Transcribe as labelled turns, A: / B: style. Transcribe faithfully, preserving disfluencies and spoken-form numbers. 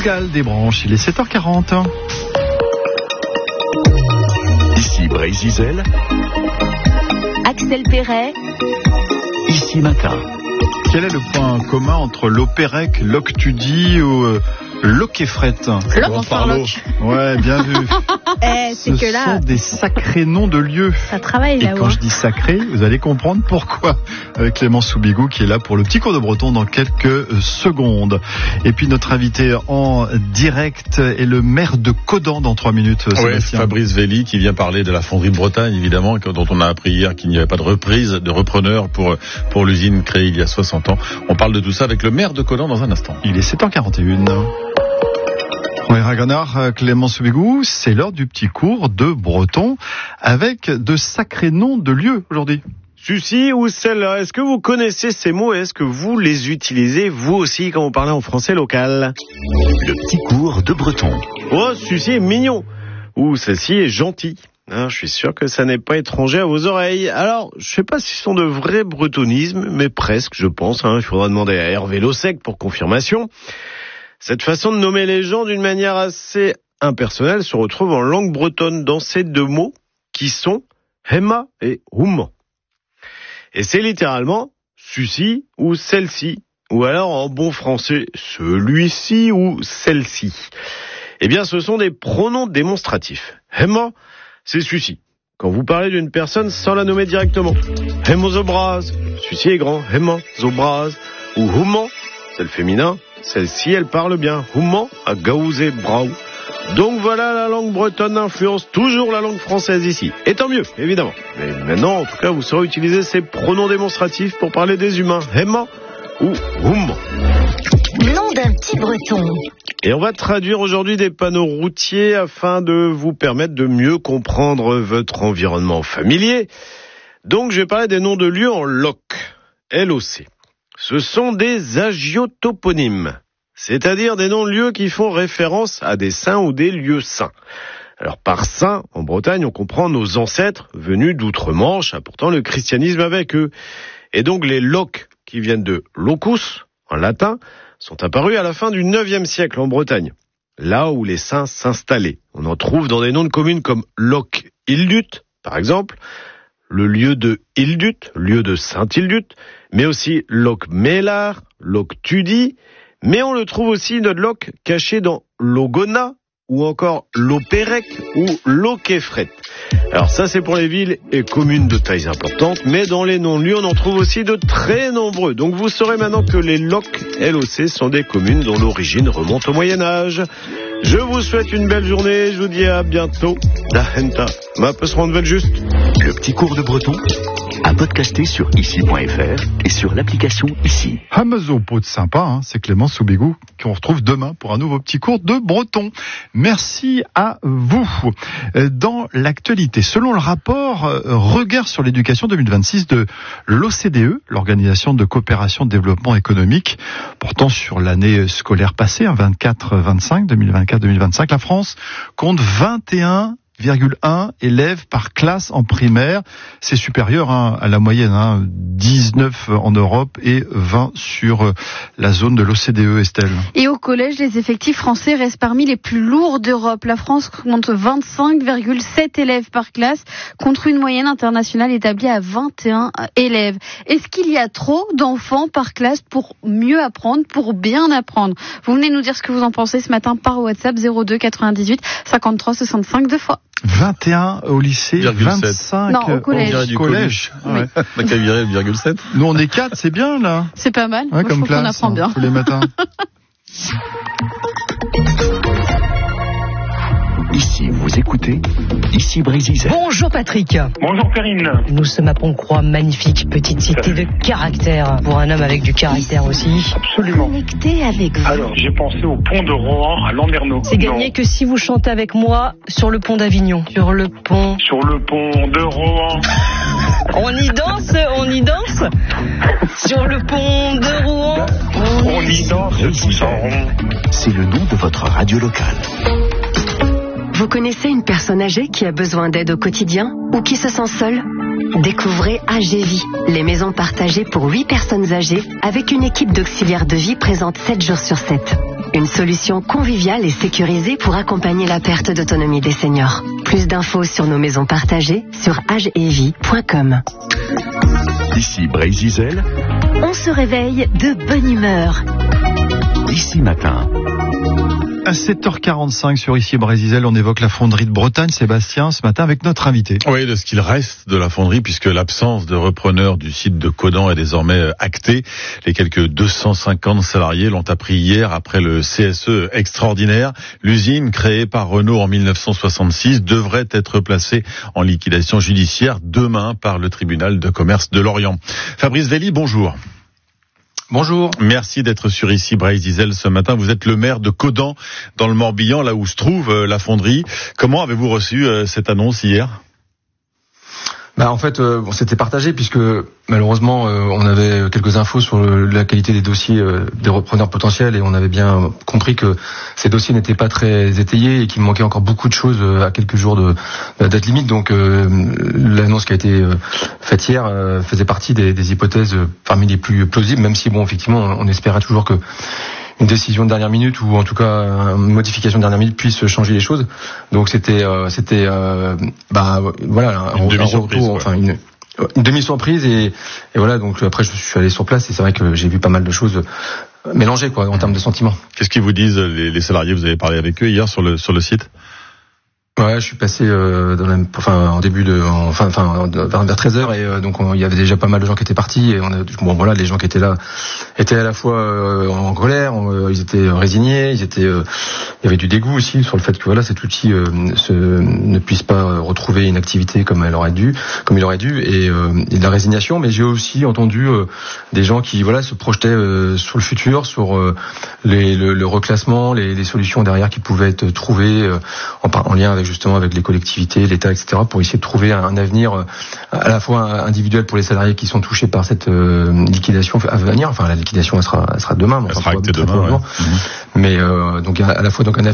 A: Pascal Desbranches, il est sept heures quarante.
B: Ici Brésil,
C: Axel Perret,
B: ici Matin.
A: Quel est le point commun entre l'Opérec, Loctudie ou euh, Loquefret?
C: Commence par Loc.
A: Ouais, bien vu.
C: Eh, c'est
A: Ce
C: que là,
A: sont des sacrés noms de lieux.
C: ça travaille
A: Et
C: là-haut.
A: quand je dis sacré, vous allez comprendre pourquoi. Avec Clément Soubigou qui est là pour le petit cours de breton dans quelques secondes. Et puis notre invité en direct est le maire de Caudan dans trois minutes.
D: Ouais,
A: Sébastien.
D: Fabrice Velli qui vient parler de la fonderie de Bretagne, évidemment, dont on a appris hier qu'il n'y avait pas de reprise, de repreneur pour, pour l'usine créée il y a soixante ans. On parle de tout ça avec le maire de Caudan dans un instant.
A: Il est sept heures quarante et une. Oui, Ragonard, Clément Soubigou, c'est l'heure du petit cours de breton avec de sacrés noms de lieux aujourd'hui.
E: Sucy ou celle-là, est-ce que vous connaissez ces mots et est-ce que vous les utilisez vous aussi quand vous parlez en français local?
B: Le petit cours de breton.
E: Oh, Sucy est mignon. Ou celle-ci est gentille. Hein, je suis sûr que ça n'est pas étranger à vos oreilles. Alors, je sais pas si ce sont de vrais bretonismes, mais presque, je pense. Hein. Il faudra demander à Hervé Lossec pour confirmation. Cette façon de nommer les gens d'une manière assez impersonnelle se retrouve en langue bretonne dans ces deux mots qui sont Hema et Houman. Et c'est littéralement Sucy ou celle-ci, ou alors en bon français celui-ci ou celle-ci. Eh bien, ce sont des pronoms démonstratifs. Hema, c'est Sucy. Quand vous parlez d'une personne sans la nommer directement. Hemo zobraz, Sucy est grand, Hema zobraz, ou Houman, c'est le féminin. Celle-ci, elle parle bien. Houman à gaouzé brau. Donc voilà, la langue bretonne influence toujours la langue française ici. Et tant mieux, évidemment. Mais maintenant, en tout cas, vous saurez utiliser ces pronoms démonstratifs pour parler des humains. Hema ou Houman.
C: Nom d'un petit breton.
E: Et on va traduire aujourd'hui des panneaux routiers afin de vous permettre de mieux comprendre votre environnement familier. Donc, je vais parler des noms de lieux en loc. L O C. Ce sont des agiotoponymes, c'est-à-dire des noms de lieux qui font référence à des saints ou des lieux saints. Alors par saints, en Bretagne, on comprend nos ancêtres venus d'outre-Manche, apportant le christianisme avec eux. Et donc les locs, qui viennent de locus, en latin, sont apparus à la fin du neuvième siècle en Bretagne, là où les saints s'installaient. On en trouve dans des noms de communes comme Loc Ildut, par exemple, le lieu de Ildut, lieu de Saint-Ildut, mais aussi Loc Mélar, Loc Tudi, mais on le trouve aussi notre Loc caché dans Logona, ou encore Lopérec ou Loquefret. Alors ça c'est pour les villes et communes de tailles importantes, mais dans les non-lieux on en trouve aussi de très nombreux. Donc vous saurez maintenant que les Loc L O C sont des communes dont l'origine remonte au Moyen-Âge. Je vous souhaite une belle journée, je vous dis à bientôt. Da henta, ma peut se rendre juste.
B: Le petit cours de breton à podcaster sur ici point f r et sur l'application Ici.
A: Amazo pot de sympa, hein, c'est Clément Soubigou qu'on retrouve demain pour un nouveau petit cours de breton. Merci à vous. Dans l'actualité, selon le rapport Regard sur l'éducation deux mille vingt-six de l'O C D E, l'Organisation de coopération de développement économique, portant sur l'année scolaire passée, vingt-quatre vingt-cinq, deux mille vingt-quatre deux mille vingt-cinq, la France compte vingt et un virgule un élèves par classe en primaire. C'est supérieur hein, à la moyenne, hein, dix-neuf en Europe et vingt sur la zone de l'O C D E, Estelle.
F: Et au collège, les effectifs français restent parmi les plus lourds d'Europe. La France compte vingt-cinq virgule sept élèves par classe contre une moyenne internationale établie à vingt et un élèves. Est-ce qu'il y a trop d'enfants par classe pour mieux apprendre, pour bien apprendre? Vous venez nous dire ce que vous en pensez ce matin par WhatsApp zéro deux quatre-vingt-dix-huit cinquante-trois soixante-cinq deux fois.
A: vingt et un au lycée, vingt-cinq
F: non, au collège.
A: au collège.
D: Oui. Ouais. On a qu'à virer le virgule sept.
A: Nous on est quatre, c'est bien là.
F: C'est pas mal.
A: Ouais,
F: Moi,
A: comme
F: je trouve qu'on
A: classe,
F: apprend bien.
A: Hein, tous les matins.
B: Ici, vous écoutez Ici Brésil.
G: Bonjour Patrick.
H: Bonjour Perrine.
G: Nous sommes à Pont-Croix, magnifique petite cité de caractère. Pour un homme avec du caractère aussi.
H: Absolument.
C: Connecté avec vous.
H: Alors, j'ai pensé au pont de Rohan à Landerneau.
G: C'est gagné
H: Non.
G: que si vous chantez avec moi sur le pont d'Avignon. Sur le pont.
H: Sur le pont de Rohan.
G: On y danse, on y danse. Sur le pont de Rouen.
H: On y danse tous en rond.
B: C'est le nom de votre radio locale.
I: Vous connaissez une personne âgée qui a besoin d'aide au quotidien ou qui se sent seule? Découvrez AGVie, les maisons partagées pour huit personnes âgées avec une équipe d'auxiliaires de vie présente sept jours sur sept. Une solution conviviale et sécurisée pour accompagner la perte d'autonomie des seniors. Plus d'infos sur nos maisons partagées sur age et vie point com.
B: Ici Brésil,
C: On se réveille de bonne humeur.
B: ici matin.
A: À sept heures quarante-cinq sur Ici Brésil, on évoque la fonderie de Bretagne. Sébastien, ce matin avec notre invité.
D: Oui, de ce qu'il reste de la fonderie, puisque l'absence de repreneur du site de Codan est désormais actée. Les quelques deux cent cinquante salariés l'ont appris hier après le C S E extraordinaire. L'usine, créée par Renault en mille neuf cent soixante-six, devrait être placée en liquidation judiciaire demain par le tribunal de commerce de Lorient. Fabrice Velli, bonjour.
J: Bonjour.
D: Merci d'être sur Ici Brésil ce matin. Vous êtes le maire de Codan, dans le Morbihan, là où se trouve euh, la fonderie. Comment avez-vous reçu euh, cette annonce hier ?
J: Bah en fait, euh, bon, c'était partagé puisque malheureusement euh, on avait quelques infos sur le, la qualité des dossiers euh, des repreneurs potentiels et on avait bien compris que ces dossiers n'étaient pas très étayés et qu'il manquait encore beaucoup de choses euh, à quelques jours de, de la date limite. Donc euh, l'annonce qui a été euh, faite hier euh, faisait partie des, des hypothèses euh, parmi les plus plausibles, même si bon effectivement on, on espérait toujours que une décision de dernière minute ou en tout cas une modification de dernière minute puisse changer les choses. Donc c'était euh, c'était euh, bah voilà un,
D: une
J: un retour, enfin une, une demi-surprise et, et voilà. Donc après je suis allé sur place et c'est vrai que j'ai vu pas mal de choses mélangées quoi en termes de sentiments.
D: Qu'est-ce qu'ils vous disent les, les salariés ? Vous avez parlé avec eux hier sur le sur le site ?
J: Ouais, je suis passé euh, dans la, enfin en début de, en, enfin, enfin vers, vers treize heures et euh, donc on, il y avait déjà pas mal de gens qui étaient partis et on a, bon voilà, les gens qui étaient là étaient à la fois euh, en colère, on, ils étaient résignés, ils étaient, euh, il y avait du dégoût aussi sur le fait que voilà cet outil euh, se, ne puisse pas retrouver une activité comme elle aurait dû, comme il aurait dû et, euh, et de la résignation. Mais j'ai aussi entendu euh, des gens qui voilà se projetaient euh, sur le futur, sur euh, les, le, le reclassement, les, les solutions derrière qui pouvaient être trouvées euh, en, en lien avec justement avec les collectivités, l'État, et cetera, pour essayer de trouver un, un avenir à la fois individuel pour les salariés qui sont touchés par cette euh, liquidation à venir. Enfin, la liquidation, elle sera, elle sera demain.
D: Elle sera actée demain, ouais.
J: Mais euh, donc à la fois donc un avenir